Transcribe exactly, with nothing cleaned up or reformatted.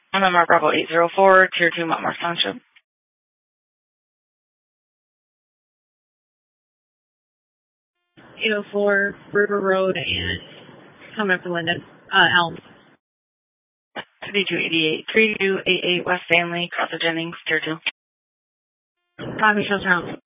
I'm at Mark Bravo eight zero four, Tier two, Montmartre Township. eight oh four, River Road, and coming up to Linden, uh, Elms. thirty-two eighty-eight, thirty-two eighty-eight West Stanley, Casa Jennings, Tier two. Tommy Shelter House.